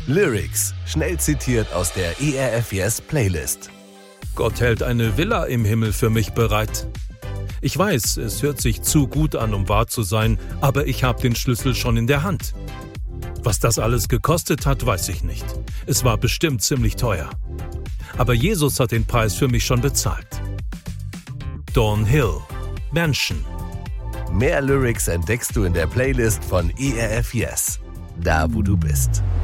Lyrics, schnell zitiert aus der ERF Yes Playlist. Gott hält eine Villa im Himmel für mich bereit. Ich weiß, es hört sich zu gut an, um wahr zu sein, aber ich habe den Schlüssel schon in der Hand. Was das alles gekostet hat, weiß ich nicht. Es war bestimmt ziemlich teuer. Aber Jesus hat den Preis für mich schon bezahlt. Dawn Hill, Mansion. Mehr Lyrics entdeckst du in der Playlist von ERF Yes, da wo du bist.